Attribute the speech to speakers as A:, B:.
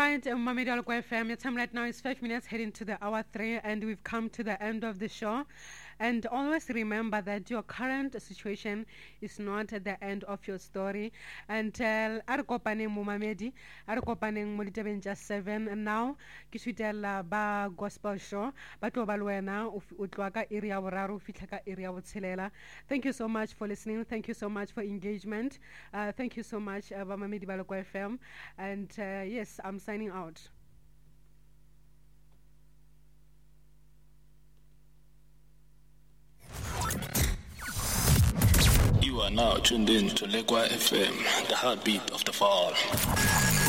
A: right, Mamedi Alkwa FM. Your time right now is 5 minutes heading to the hour 3, and we've come to the end of the show. And always remember that your current situation is not the end of your story. And Arikopaneng Mumamedi, Arikopaneng Molitabeng just 7. And now, Kishwitela Ba Gospel Show, Bato Balwena, Utwaka area Wararu, Fitaka area Wutselela. Thank you so much for listening. Thank you so much for engagement. Thank you so much, Mamedi Balokwa FM. And yes, I'm signing out.
B: You are now tuned in to Lekwa FM, the heartbeat of the fall.